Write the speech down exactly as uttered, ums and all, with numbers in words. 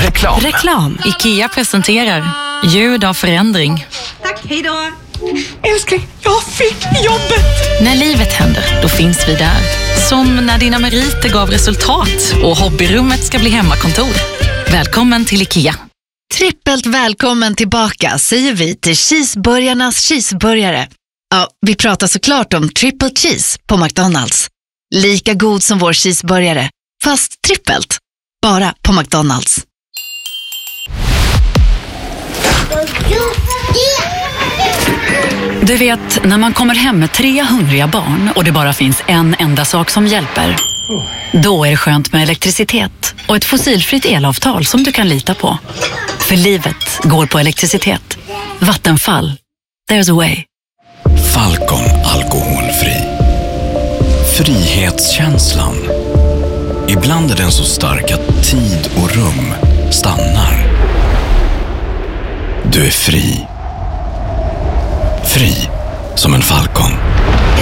Reklam. Reklam. IKEA presenterar ljud av förändring. Tack, hej då. Älskling, jag fick jobbet. När livet händer, då finns vi där. Som när dina meriter gav resultat och hobbyrummet ska bli hemmakontor. Välkommen till IKEA. Trippelt välkommen tillbaka säger vi till Cheeseburgarnas cheeseburgare. Ja, vi pratar såklart om triple cheese på McDonald's. Lika god som vår cheeseburgare, fast trippelt. Bara på McDonald's. Du vet, när man kommer hem med tre hungriga barn och det bara finns en enda sak som hjälper. Då är det skönt med elektricitet och ett fossilfritt elavtal som du kan lita på. För livet går på elektricitet. Vattenfall. There's a way. Falcon alkoholfri. Frihetskänslan. Ibland är den så stark att tid och rum stannar. Du är fri. Fri som en falcon.